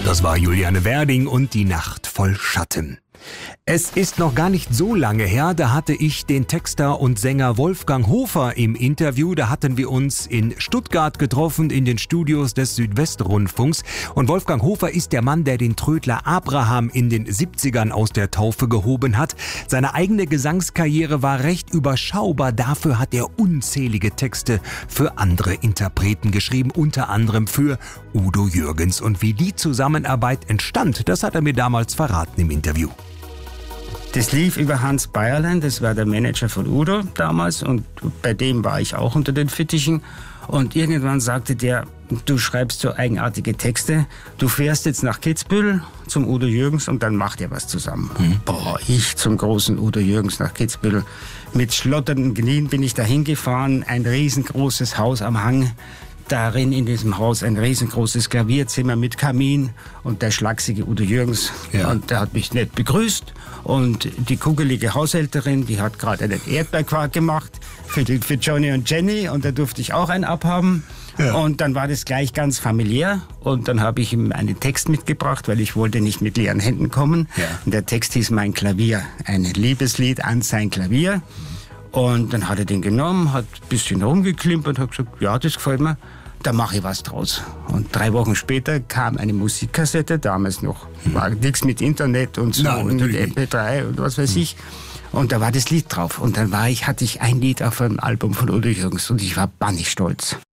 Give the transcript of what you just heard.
Das war Juliane Werding und Die Nacht voll Schatten. Es ist noch gar nicht so lange her, da hatte ich den Texter und Sänger Wolfgang Hofer im Interview. Da hatten wir uns in Stuttgart getroffen, in den Studios des Südwestrundfunks. Und Wolfgang Hofer ist der Mann, der den Trödler Abraham in den 70ern aus der Taufe gehoben hat. Seine eigene Gesangskarriere war recht überschaubar. Dafür hat er unzählige Texte für andere Interpreten geschrieben, unter anderem für Udo Jürgens. Und wie die Zusammenarbeit entstand, das hat er mir damals verraten im Interview. Das lief über Hans Beierlein, das war der Manager von Udo damals und bei dem war ich auch unter den Fittichen. Und irgendwann sagte der, du schreibst so eigenartige Texte, du fährst jetzt nach Kitzbühel zum Udo Jürgens und dann macht ihr was zusammen. Boah, ich zum großen Udo Jürgens nach Kitzbühel. Mit schlotternden Knien bin ich da hingefahren, ein riesengroßes Haus am Hang. Darin in diesem Haus ein riesengroßes Klavierzimmer mit Kamin und der schlachsige Udo Jürgens. Ja. Und der hat mich nett begrüßt. Und die kugelige Haushälterin, die hat gerade einen Erdbeerquark gemacht für Johnny und Jenny. Und da durfte ich auch einen abhaben. Ja. Und dann war das gleich ganz familiär. Und dann habe ich ihm einen Text mitgebracht, weil ich wollte nicht mit leeren Händen kommen. Ja. Und der Text hieß Mein Klavier. Ein Liebeslied an sein Klavier. Und dann hat er den genommen, hat ein bisschen rumgeklimpert und hat gesagt, ja, das gefällt mir, da mache ich was draus. Und 3 Wochen später kam eine Musikkassette, damals noch, war nichts mit Internet und so, und mit MP3 und was weiß ich. Und da war das Lied drauf. Und dann hatte ich ein Lied auf einem Album von Udo Jürgens und ich war bannig stolz.